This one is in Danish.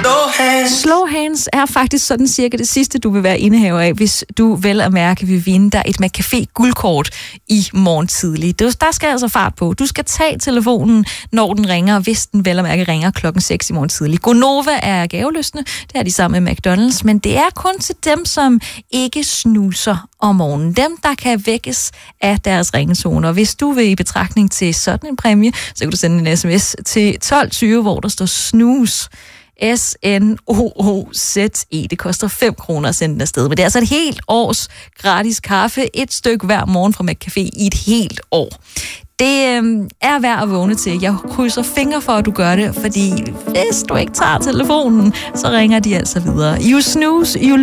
Slow hands er faktisk sådan cirka det sidste, du vil være indehaver af, hvis du vel at mærke vil vinde dig et McCafé guldkort i morgen tidlig. Der skal altså fart på. Du skal tage telefonen, når den ringer, hvis den vel at mærke ringer klokken 6 i morgen tidlig. Gonova er gavelystende, det er de sammen med McDonald's, men det er kun til dem, som ikke snuser om morgenen. Dem, der kan vækkes af deres ringetoner. Hvis du vil i betragtning til sådan en præmie, så kan du sende en sms til 1220, hvor der står snus. SNOOZE. Det koster 5 kroner at sende den afsted. Men det er altså et helt års gratis kaffe. Et stykke hver morgen fra McCafé i et helt år. Det er værd at vågne til. Jeg krydser fingre for, at du gør det, fordi hvis du ikke tager telefonen, så ringer de altså videre. You snooze, you